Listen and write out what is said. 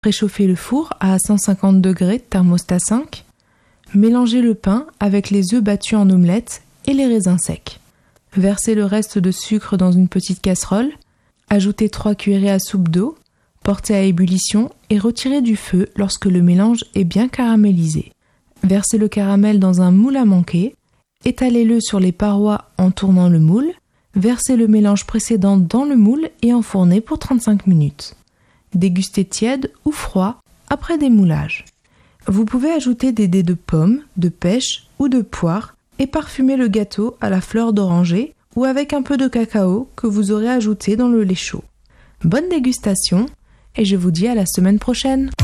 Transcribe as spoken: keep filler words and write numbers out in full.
Préchauffez le four à cent cinquante degrés, thermostat cinq. Mélangez le pain avec les œufs battus en omelette et les raisins secs. Versez le reste de sucre dans une petite casserole. Ajoutez trois cuillerées à soupe d'eau. Portez à ébullition et retirez du feu lorsque le mélange est bien caramélisé. Versez le caramel dans un moule à manquer. Étalez-le sur les parois en tournant le moule. Versez le mélange précédent dans le moule et enfournez pour trente-cinq minutes. Dégustez tiède ou froid après démoulage. Vous pouvez ajouter des dés de pommes, de pêche ou de poire et parfumer le gâteau à la fleur d'oranger ou avec un peu de cacao que vous aurez ajouté dans le lait chaud. Bonne dégustation et je vous dis à la semaine prochaine.